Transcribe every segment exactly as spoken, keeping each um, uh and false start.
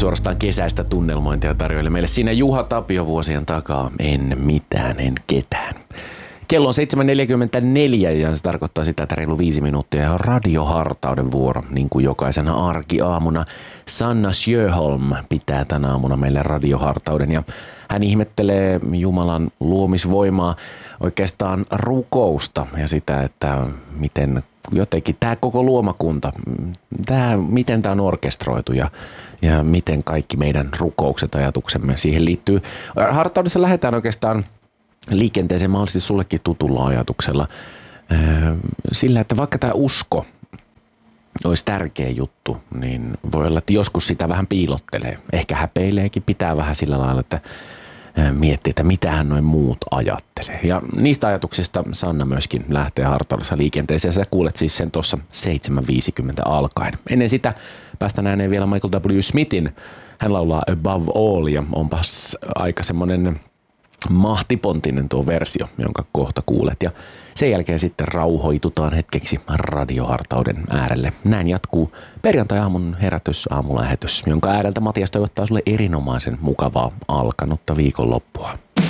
suorastaan kesäistä tunnelmointia tarjoille meille siinä Juha Tapio vuosien takaa. En mitään, en ketään. Kello on seitsemän neljäkymmentäneljä ja se tarkoittaa sitä, että reilu viisi minuuttia on radiohartauden vuoro, niin kuin jokaisena arkiaamuna. Sanna Sjöholm pitää tänä aamuna meille radiohartauden ja hän ihmettelee Jumalan luomisvoimaa, oikeastaan rukousta ja sitä, että miten jotenkin tämä koko luomakunta, tämä, miten tämä on orkestroitu ja, ja miten kaikki meidän rukoukset, ajatuksemme siihen liittyy. Hartaudessa lähdetään oikeastaan liikenteeseen mahdollisesti sullekin tutulla ajatuksella sillä, että vaikka tämä usko olisi tärkeä juttu, niin voi olla, että joskus sitä vähän piilottelee. Ehkä häpeileekin, pitää vähän sillä lailla, että miettii, että mitähän noin muut ajattelee. Ja niistä ajatuksista Sanna myöskin lähtee hartaudessa liikenteeseen. Sä kuulet siis sen tuossa seitsemän viisikymmentä alkaen. Ennen sitä päästään ääneen vielä Michael W. Smithin. Hän laulaa Above All ja onpas aika semmoinen mahtipontinen tuo versio, jonka kohta kuulet. Ja sen jälkeen sitten rauhoitutaan hetkeksi radiohartauden äärelle. Näin jatkuu perjantai-aamun herätys aamulähetys, jonka ääreltä Matias toivottaa sulle erinomaisen mukavaa alkanutta viikonloppua.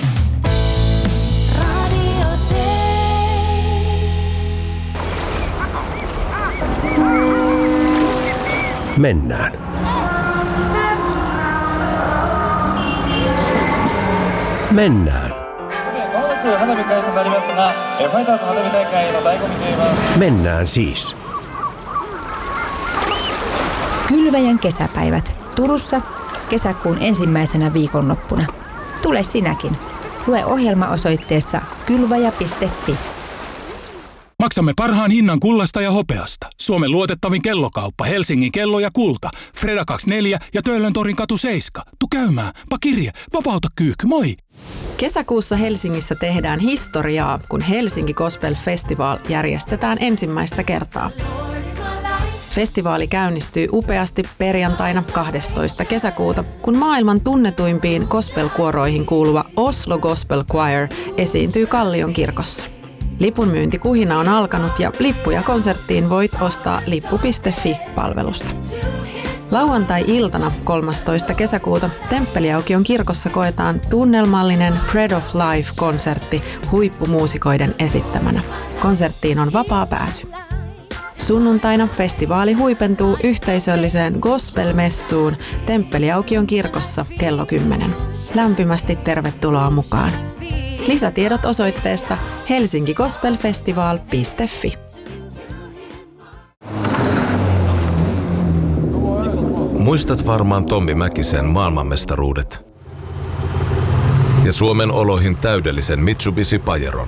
Mennään. Mennään. Mennään siis. Kylväjän kesäpäivät Turussa kesäkuun ensimmäisenä viikonloppuna. Tule sinäkin. Lue ohjelma osoitteessa kylväjä piste fi. Maksamme parhaan hinnan kullasta ja hopeasta. Suomen luotettavin kellokauppa Helsingin kello ja kulta. Freda kaksikymmentäneljä ja Töölöntorin katu seitsemän. Tu käymään. Pa kirje. Vapauta kyykky. Moi! Kesäkuussa Helsingissä tehdään historiaa, kun Helsinki Gospel Festival järjestetään ensimmäistä kertaa. Festivaali käynnistyy upeasti perjantaina kahdestoista kesäkuuta, kun maailman tunnetuimpiin gospel-kuoroihin kuuluva Oslo Gospel Choir esiintyy Kallion kirkossa. Lipunmyyntikuhina on alkanut ja lippuja konserttiin voit ostaa lippu piste fi-palvelusta. Lauantai-iltana kolmastoista kesäkuuta Temppeliaukion kirkossa koetaan tunnelmallinen Bread of Life-konsertti huippumuusikoiden esittämänä. Konserttiin on vapaa pääsy. Sunnuntaina festivaali huipentuu yhteisölliseen gospel-messuun Temppeliaukion kirkossa kello kymmenen. Lämpimästi tervetuloa mukaan. Lisätiedot osoitteesta helsinki gospel festival piste fi. Muistat varmaan Tommi Mäkisen maailmanmestaruudet ja Suomen oloihin täydellisen Mitsubishi Pajeron.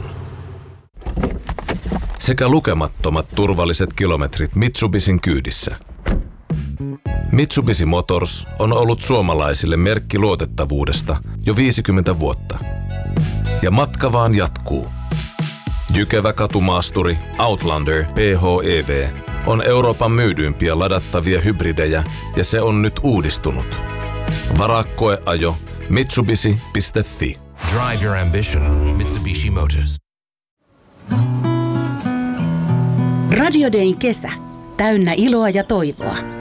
Sekä lukemattomat turvalliset kilometrit Mitsubishin kyydissä. Mitsubishi Motors on ollut suomalaisille merkki luotettavuudesta jo viisikymmentä vuotta. Ja matka vaan jatkuu. Jykevä katumaasturi Outlander P H E V on Euroopan myydyimpiä ladattavia hybridejä ja se on nyt uudistunut. Varaa koeajo mitsubishi piste fi. Drive your ambition. Mitsubishi Motors. Radio Dayn kesä. Täynnä iloa ja toivoa.